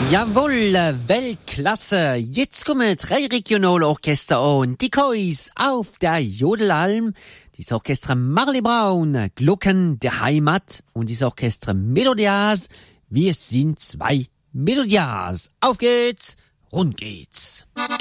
Jawohl, Weltklasse. Jetzt kommen 3 Regionalorchester an. Die Kois auf der Jodelalm, das Orchester Marley Brown, Glocken der Heimat und das Orchester Melodias. Wir sind 2 Melodias. Auf geht's, rund geht's.